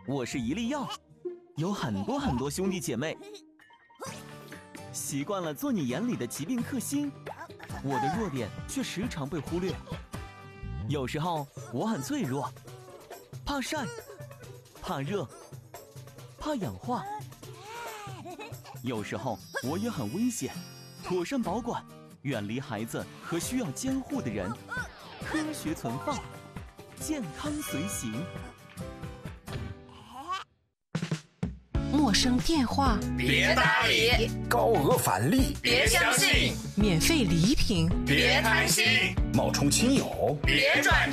我是一粒药，有很多兄弟姐妹。习惯了做你眼里的疾病克星，我的弱点却时常被忽略。有时候我很脆弱，怕晒，怕热，怕氧化。有时候我也很危险，妥善保管，远离孩子和需要监护的人，科学存放，健康随行。 陌生电话别搭理， 高额返利别相信， 免费礼品别贪心， 冒充亲友别转